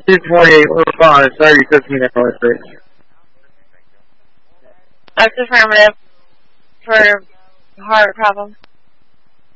228, respond. Sorry, you took me that far. That's affirmative for heart problem.